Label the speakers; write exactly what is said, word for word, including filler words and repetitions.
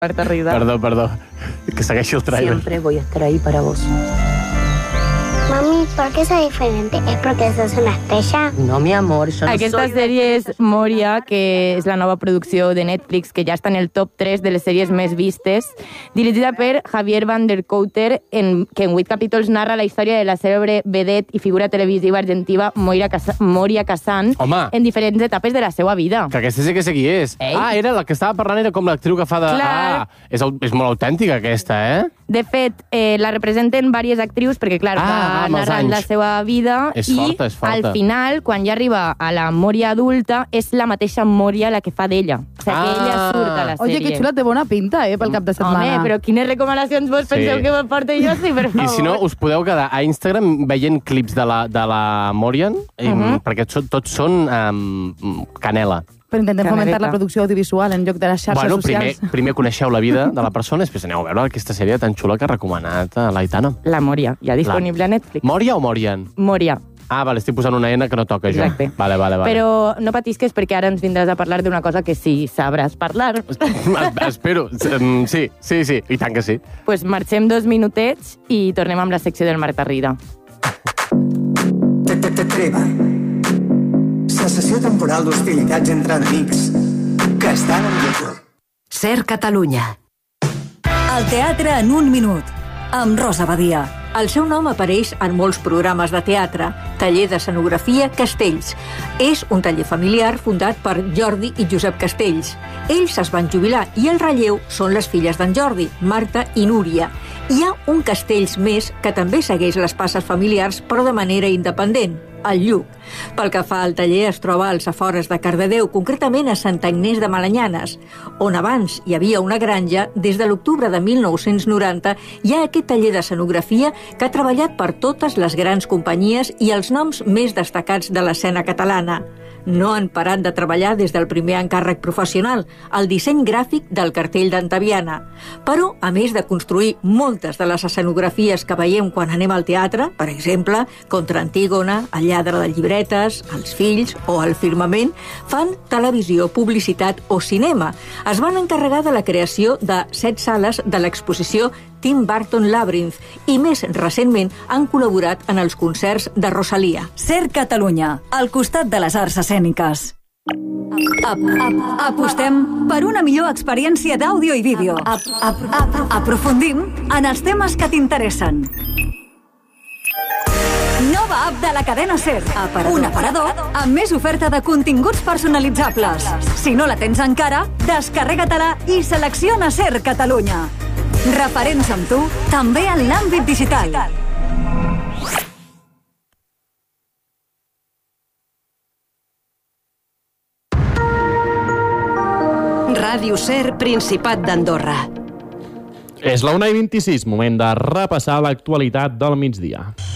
Speaker 1: Marta Rida.
Speaker 2: Perdó, perdó. Que segueixi el trailer.
Speaker 3: Siempre voy a estar ahí para vos.
Speaker 4: Mami, ¿por qué soy diferente? ¿Es porque sos una estrella?
Speaker 3: No, mi amor, yo no
Speaker 1: Aquesta
Speaker 3: soy...
Speaker 1: sèrie és Moria, que és la nova producció de Netflix, que ja està en el top tres de les sèries més vistes, dirigida per Javier Van der Kouter, en, que en vuit capítols narra la història de la cèlebre vedet i figura televisiva argentina Moira Casa, Moria Kazan
Speaker 2: Home.
Speaker 1: en diferents etapes de la seva vida.
Speaker 2: Que aquesta sí que sé qui és.
Speaker 1: Ei.
Speaker 2: Ah, era la que estava parlant, era com l'actriu que fa de...
Speaker 1: Clar.
Speaker 2: Ah, és, és molt autèntica, aquesta, eh?
Speaker 1: De fet, eh, la representen diverses actrius perquè, clar,
Speaker 2: Ah,
Speaker 1: va
Speaker 2: amb els
Speaker 1: narrant
Speaker 2: anys.
Speaker 1: la seva vida
Speaker 2: És
Speaker 1: i
Speaker 2: forta, és forta.
Speaker 1: al final, quan ja arriba a la Moria adulta, és la mateixa Moria la que fa d'ella. O sigui, que
Speaker 2: Ah.
Speaker 1: ella surt a la sèrie.
Speaker 5: Oye, que xula, té bona pinta, eh, pel cap de setmana.
Speaker 1: Home, però quines recomanacions vos
Speaker 2: Sí.
Speaker 1: penseu que me porto jo? Sí, per favor.
Speaker 2: I si no, us podeu quedar a Instagram veient clips de la, de la Morian, uh -huh. perquè so- tots són um, canela.
Speaker 5: Però intentem fomentar
Speaker 1: Canaleta.
Speaker 5: la producció audiovisual en lloc de les xarxes
Speaker 2: Bueno, primer,
Speaker 5: socials.
Speaker 2: primer coneixeu la vida de la persona, després aneu a veure aquesta sèrie tan xula que ha recomanat a l'Aitana.
Speaker 1: La Moria, ja disponible a Netflix.
Speaker 2: Moria o Morian?
Speaker 1: Moria.
Speaker 2: Ah, vale, estic posant una N que no toca jo.
Speaker 1: Exacte.
Speaker 2: Vale, vale, vale.
Speaker 1: Però no patisques perquè ara ens vindràs a parlar d'una cosa que sí sabràs parlar.
Speaker 2: Espero. Mm, Sí, sí, sí. I tant que sí.
Speaker 1: Pues marxem dos minutets i tornem amb la secció del Marta Rida.
Speaker 6: Treva. Cessació temporal d'hostilitats entre enemics que estan en lloc.
Speaker 7: Ser Catalunya.
Speaker 8: El teatre en un minut, amb Rosa Badia.
Speaker 9: El seu nom apareix en molts programes de teatre. Taller d'Escenografia Castells. És un taller familiar fundat per Jordi i Josep Castells. Ells es van jubilar i el relleu són les filles d'en Jordi, Marta i Núria. Hi ha un Castells més que també segueix les passes familiars però de manera independent, el Lluc. Pel que fa al taller, es troba als afores de Cardedeu, concretament a Sant Agnès de Malanyanes, on abans hi havia una granja. Des de l'octubre de mil nou-cents noranta hi ha aquest taller d'escenografia que ha treballat per totes les grans companyies i els noms més destacats de l'escena catalana. No han parat de treballar des del primer encàrrec professional, el disseny gràfic del cartell d'Antaviana. Però, a més de construir moltes de les escenografies que veiem quan anem al teatre, per exemple, Contra Antígona, El lladre de llibretes, Els fills o El firmament, fan televisió, publicitat o cinema. Es van encarregar de la creació de set sales de l'exposició Tim Burton Labyrinth i més recentment han col·laborat en els concerts de Rosalia.
Speaker 8: Ser Catalunya, al costat de les arts escèniques. Ap, ap, apostem per una millor experiència d'àudio i vídeo. Ap, ap, ap, aprofundim en els temes que t'interessen. Nova app de la cadena SER. Aparador. Un aparador amb més oferta de continguts personalitzables. Si no la tens encara, descarrega-te-la i selecciona SER Catalunya. Referents amb tu, també en l'àmbit digital.
Speaker 7: Ràdio Ser, Principat d'Andorra.
Speaker 10: És la una i vint-i-sis, moment de repassar l'actualitat del migdia.